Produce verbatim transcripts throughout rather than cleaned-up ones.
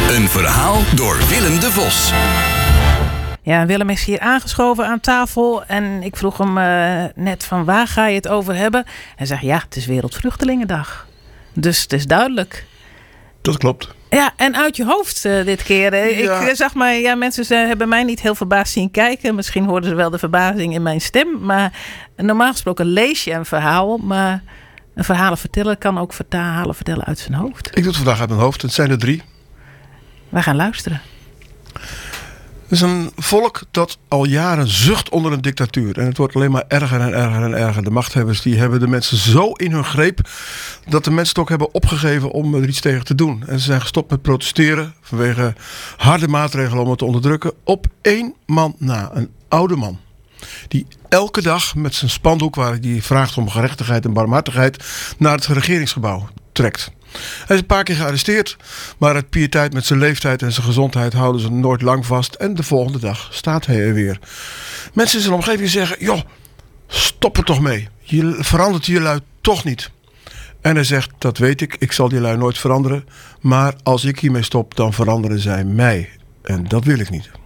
Een verhaal door Willem de Vos. Ja, Willem is hier aangeschoven aan tafel en ik vroeg hem uh, net van waar ga je het over hebben? Hij zegt ja, het is Wereldvluchtelingendag. Dus het is duidelijk. Dat klopt. Ja, en uit je hoofd uh, dit keer. Ja. Ik zag maar, ja, mensen ze hebben mij niet heel verbaasd zien kijken. Misschien hoorden ze wel de verbazing in mijn stem. Maar normaal gesproken lees je een verhaal, maar een verhalen vertellen kan ook verhalen vertellen uit zijn hoofd. Ik doe het vandaag uit mijn hoofd. Het zijn er drie. We gaan luisteren. Het is een volk dat al jaren zucht onder een dictatuur. En het wordt alleen maar erger en erger en erger. De machthebbers die hebben de mensen zo in hun greep dat de mensen het ook hebben opgegeven om er iets tegen te doen. En ze zijn gestopt met protesteren vanwege harde maatregelen om het te onderdrukken. Op één man na, een oude man. Die elke dag met zijn spandoek waar hij vraagt om gerechtigheid en barmhartigheid naar het regeringsgebouw trekt. Hij is een paar keer gearresteerd, maar uit piëteit met zijn leeftijd en zijn gezondheid houden ze hem nooit lang vast. En de volgende dag staat hij er weer. Mensen in zijn omgeving zeggen, joh, stop er toch mee. Je verandert je lui toch niet. En hij zegt, dat weet ik, ik zal die lui nooit veranderen. Maar als ik hiermee stop, dan veranderen zij mij. En dat wil ik niet.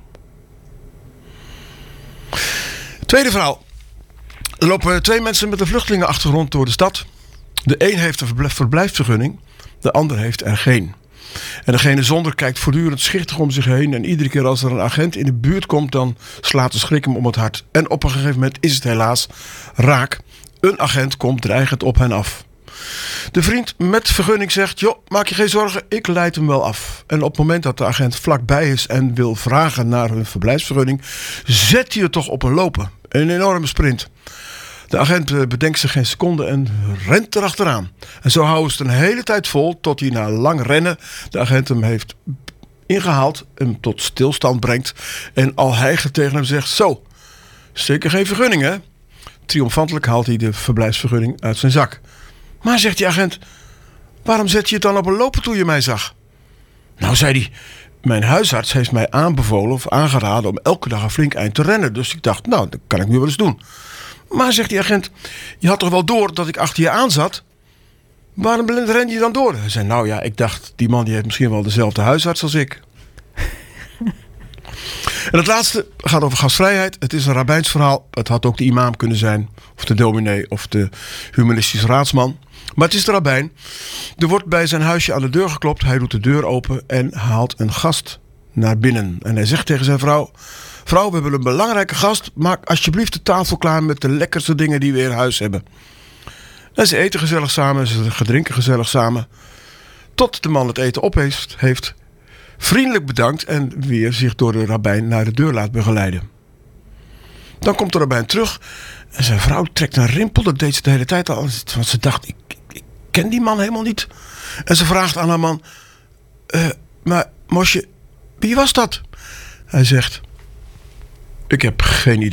Tweede verhaal. Er lopen twee mensen met een vluchtelingenachtergrond door de stad. De een heeft een verblijfsvergunning, de ander heeft er geen. En degene zonder kijkt voortdurend schichtig om zich heen. En iedere keer als er een agent in de buurt komt, dan slaat de schrik hem om het hart. En op een gegeven moment is het helaas raak. Een agent komt dreigend op hen af. De vriend met vergunning zegt, joh, maak je geen zorgen, ik leid hem wel af. En op het moment dat de agent vlakbij is en wil vragen naar hun verblijfsvergunning, zet hij het toch op een lopen. Een enorme sprint. De agent bedenkt zich geen seconde en rent erachteraan. En zo houden ze het een hele tijd vol tot hij na lang rennen de agent hem heeft ingehaald, hem tot stilstand brengt en al hijgend tegen hem zegt, zo, zeker geen vergunning hè? Triomfantelijk haalt hij de verblijfsvergunning uit zijn zak. Maar, zegt die agent, waarom zet je het dan op een lopen toen je mij zag? Nou, zei hij, mijn huisarts heeft mij aanbevolen of aangeraden om elke dag een flink eind te rennen. Dus ik dacht, nou, dat kan ik nu wel eens doen. Maar, zegt die agent, je had toch wel door dat ik achter je aan zat? Waarom ren je dan door? Hij zei, nou ja, ik dacht, die man die heeft misschien wel dezelfde huisarts als ik. En het laatste gaat over gastvrijheid. Het is een rabbijns verhaal. Het had ook de imam kunnen zijn, of de dominee, of de humanistische raadsman. Maar het is de rabbijn. Er wordt bij zijn huisje aan de deur geklopt. Hij doet de deur open en haalt een gast naar binnen. En hij zegt tegen zijn vrouw, vrouw, we hebben een belangrijke gast. Maak alsjeblieft de tafel klaar met de lekkerste dingen die we in huis hebben. En ze eten gezellig samen, ze drinken gezellig samen. Tot de man het eten op heeft, heeft vriendelijk bedankt en weer zich door de rabbijn naar de deur laat begeleiden. Dan komt de rabbijn terug en zijn vrouw trekt een rimpel. Dat deed ze de hele tijd al. Want ze dacht, ik, ik, ik ken die man helemaal niet. En ze vraagt aan haar man, uh, maar Mosje, wie was dat? Hij zegt, ik heb geen idee.